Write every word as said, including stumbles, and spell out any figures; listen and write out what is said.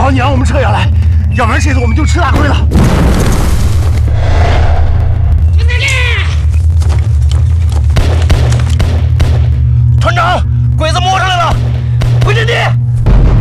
好你让我们撤下来，要不然这次我们就吃大亏了。团长。